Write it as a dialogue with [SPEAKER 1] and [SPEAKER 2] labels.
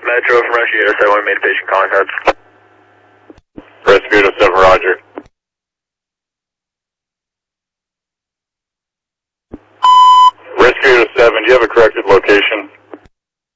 [SPEAKER 1] Metro from Rescue 807, made patient contact.
[SPEAKER 2] Rescue 807, roger. Rescue 807, do you have a corrected location?